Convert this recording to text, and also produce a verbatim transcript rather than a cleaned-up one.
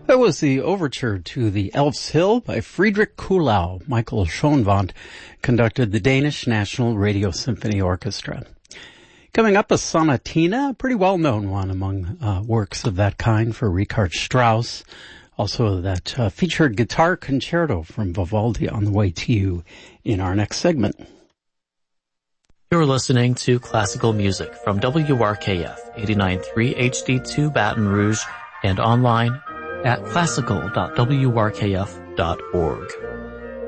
That was the overture to the Elf's Hill by Friedrich Kuhlau. Michael Schoenwandt conducted the Danish National Radio Symphony Orchestra. Coming up, a sonatina, a pretty well-known one among uh, works of that kind for Richard Strauss. Also that uh, featured guitar concerto from Vivaldi on the way to you in our next segment. You're listening to classical music from W R K F eighty-nine point three H D two Baton Rouge and online at classical dot w r k f dot org.